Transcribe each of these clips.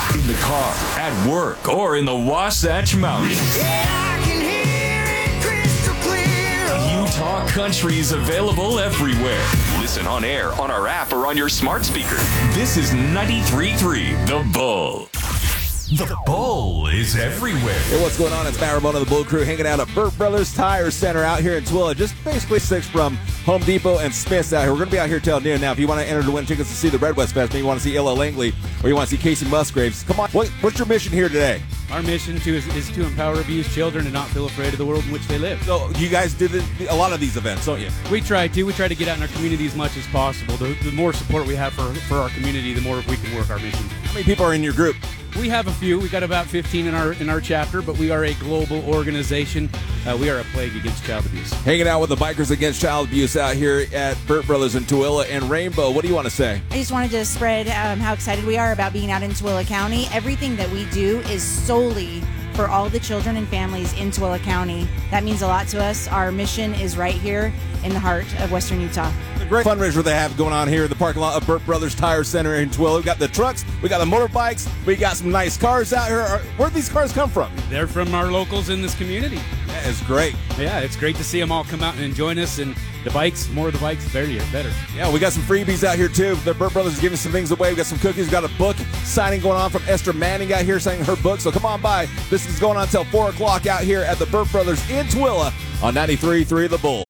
In the car, at work, or in the Wasatch Mountains. Yeah, I can hear it crystal clear. Utah Country is available everywhere. Listen on air, on our app, or on your smart speaker. This is 93.3 The Bull. The Bull is everywhere. Hey, what's going on? It's Matt Ramona of the Bull Crew hanging out at Burt Brothers Tire Center out here in Tooele. Just basically 6 from Home Depot and Smith's out here. We're going to be out here till noon. Now, if you want to enter to win tickets to see the Red West Fest, maybe you want to see Ella Langley, or you want to see Casey Musgraves, come on. What's your mission here today? Our mission is to empower abused children and not feel afraid of the world in which they live. So you guys did a lot of these events, don't you? We try to. We try to get out in our community as much as possible. The more support we have for our community, the more we can work our mission. How many people are in your group? We have a few. We got about 15 in our chapter, but we are a global organization. We are a plague against child abuse. Hanging out with the Bikers Against Child Abuse out here at Burt Brothers in Tooele and Rainbow. What do you want to say? I just wanted to spread how excited we are about being out in Tooele County. Everything that we do is solely for all the children and families in Tooele County. That means a lot to us. Our mission is right here in the heart of Western Utah. A great fundraiser they have going on here in the parking lot of Burt Brothers Tire Center in Tooele. We got the trucks, we got the motorbikes, we got some nice cars out here. Where'd these cars come from? They're from our locals in this community. That is great. Yeah, it's great to see them all come out and join us. And the bikes, more of the bikes, better. Yeah, we got some freebies out here too. The Burt Brothers is giving some things away. We got some cookies. We got a book signing going on from Esther Manning out here signing her book. So come on by. This is going on until 4 o'clock out here at the Burt Brothers in Tooele on 93.3 The Bull.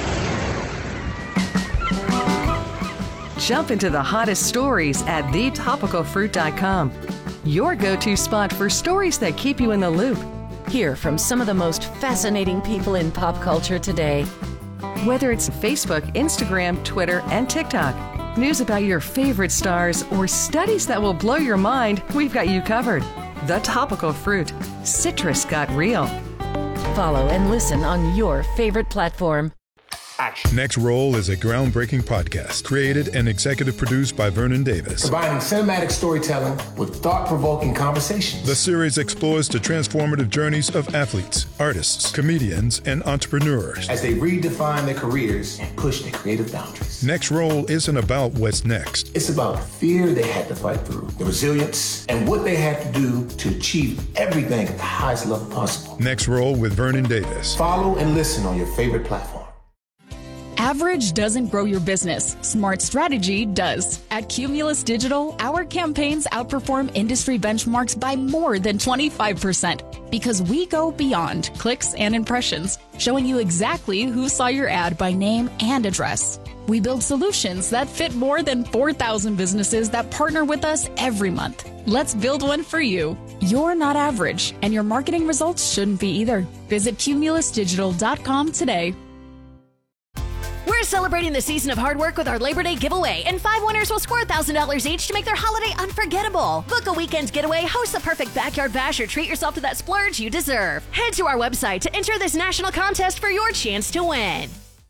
Jump into the hottest stories at thetopicalfruit.com. Your go-to spot for stories that keep you in the loop. Hear from some of the most fascinating people in pop culture today. Whether it's Facebook, Instagram, Twitter, and TikTok, news about your favorite stars, or studies that will blow your mind, we've got you covered. The Topical Fruit. Citrus got real. Follow and listen on your favorite platform. Next Roll is a groundbreaking podcast created and executive produced by Vernon Davis. Combining cinematic storytelling with thought-provoking conversations. The series explores the transformative journeys of athletes, artists, comedians, and entrepreneurs as they redefine their careers and push their creative boundaries. Next Roll isn't about what's next. It's about the fear they had to fight through, the resilience, and what they had to do to achieve everything at the highest level possible. Next Roll with Vernon Davis. Follow and listen on your favorite platform. Average doesn't grow your business. Smart strategy does. At Cumulus Digital, our campaigns outperform industry benchmarks by more than 25% because we go beyond clicks and impressions, showing you exactly who saw your ad by name and address. We build solutions that fit more than 4,000 businesses that partner with us every month. Let's build one for you. You're not average, and your marketing results shouldn't be either. Visit cumulusdigital.com today. We're celebrating the season of hard work with our Labor Day giveaway, and 5 winners will score $1,000 each to make their holiday unforgettable. Book a weekend getaway, host the perfect backyard bash, or treat yourself to that splurge you deserve. Head to our website to enter this national contest for your chance to win.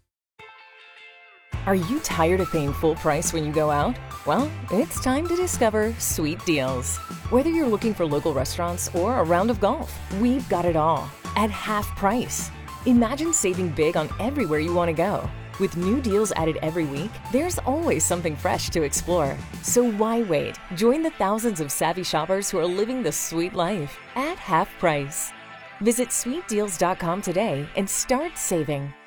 Are you tired of paying full price when you go out? Well, it's time to discover Sweet Deals. Whether you're looking for local restaurants or a round of golf, we've got it all at half price. Imagine saving big on everywhere you want to go. With new deals added every week, there's always something fresh to explore. So why wait? Join the thousands of savvy shoppers who are living the sweet life at half price. Visit sweetdeals.com today and start saving.